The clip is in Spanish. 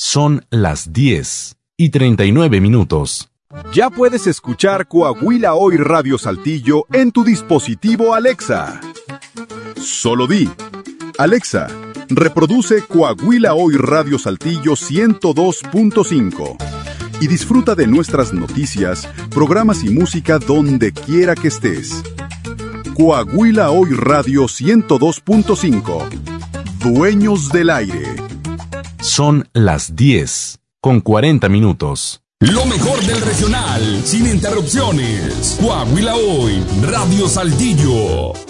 Son las 10:39. Ya puedes escuchar Coahuila Hoy Radio Saltillo en tu dispositivo Alexa. Solo di: Alexa, reproduce Coahuila Hoy Radio Saltillo 102.5 y disfruta de nuestras noticias, programas y música donde quiera que estés. Coahuila Hoy Radio 102.5. Dueños del aire. Son las 10:40. Lo mejor del regional, sin interrupciones. Coahuila Hoy, Radio Saltillo.